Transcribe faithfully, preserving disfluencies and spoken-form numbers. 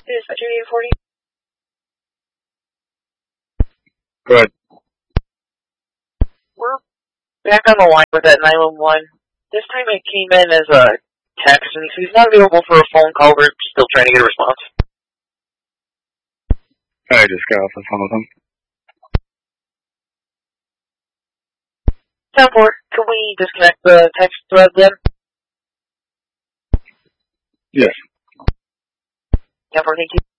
Dispatch eight forty. Go ahead. We're back on the line with that nine one one. This time it came in as a text, and if he's not available for a phone call, we're still trying to get a response. I just got off the phone with him. ten four, can we disconnect the text thread then? Yes. ten four, thank you.